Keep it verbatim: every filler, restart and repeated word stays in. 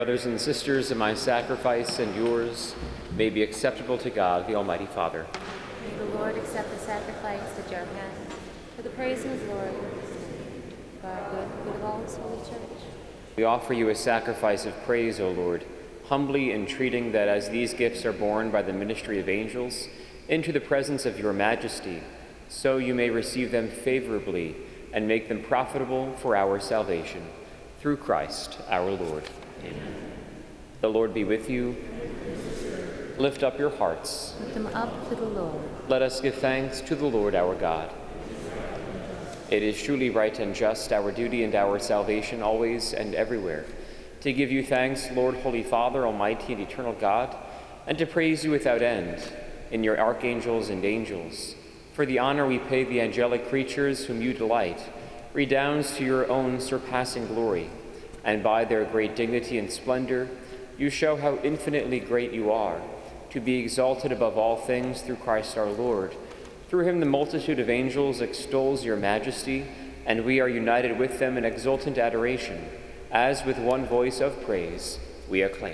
Brothers and sisters, and my sacrifice and yours may be acceptable to God, the Almighty Father. May the Lord accept the sacrifice at your hands for the praise of his glory, for our good, the good of all his holy church. We offer you a sacrifice of praise, O Lord, humbly entreating that as these gifts are borne by the ministry of angels into the presence of your majesty, so you may receive them favorably and make them profitable for our salvation. Through Christ our Lord. Amen. The Lord be with you. Lift up your hearts. Lift them up to the Lord. Let us give thanks to the Lord our God. It is truly right and just, our duty and our salvation always and everywhere, to give you thanks, Lord, Holy Father, Almighty and eternal God, and to praise you without end in your archangels and angels. For the honor we pay the angelic creatures whom you delight redounds to your own surpassing glory, and by their great dignity and splendor, you show how infinitely great you are, to be exalted above all things through Christ our Lord. Through him the multitude of angels extols your majesty, and we are united with them in exultant adoration, as with one voice of praise we acclaim.